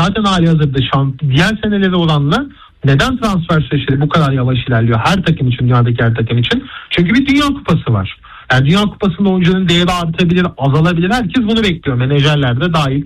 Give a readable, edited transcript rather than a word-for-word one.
zaten hali hazırda diğer seneleri olanla neden transfer süreçleri bu kadar yavaş ilerliyor her takım için, dünyadaki her takım için? Çünkü bir Dünya Kupası var. Yani Dünya Kupası'nda oyuncunun değeri artabilir, azalabilir. Herkes bunu bekliyor. Menajerler de dahil.